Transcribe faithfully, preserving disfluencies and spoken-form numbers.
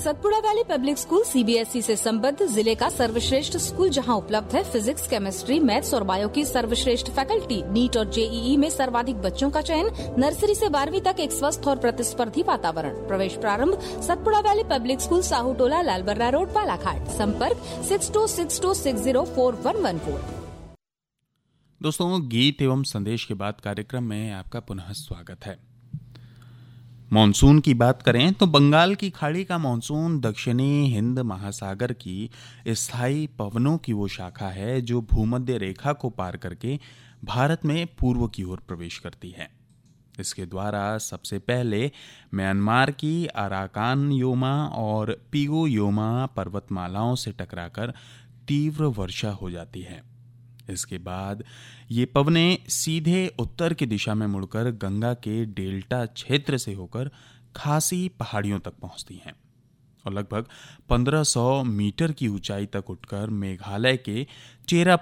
Satpura valley public school CBSE से संबद्ध जिले का सर्वश्रेष्ठ स्कूल जहां उपलब्ध है फिजिक्स, केमिस्ट्री, मैथ्स और बायो की सर्वश्रेष्ठ फैकल्टी। नीट और जेईई में सर्वाधिक बच्चों का चयन, नर्सरी से बारहवीं तक एक स्वस्थ और प्रतिस्पर्धी वातावरण। प्रवेश प्रारंभ Satpura valley public school, Sahu टोला, लालबर्रा रोड, बालाघाट। संपर्क six to six to six zero four one one four. दोस्तों, गीत एवं संदेश के बाद कार्यक्रम में आपका पुनः स्वागत है। मॉनसून की बात करें तो बंगाल की खाड़ी का मॉनसून दक्षिणी हिंद महासागर की स्थायी पवनों की वो शाखा है जो भूमध्य रेखा को पार करके भारत में पूर्व की ओर प्रवेश करती है। इसके द्वारा सबसे पहले म्यांमार की अराकान योमा और पीगो योमा पर्वतमालाओं से टकराकर तीव्र वर्षा हो जाती है। इसके बाद ये पवनें सीधे उत्तर की दिशा में मुड़कर गंगा के डेल्टा क्षेत्र से होकर खासी पहाड़ियों तक पहुंचती हैं और लगभग पंद्रह सौ मीटर की ऊंचाई तक उठकर मेघालय के चेरा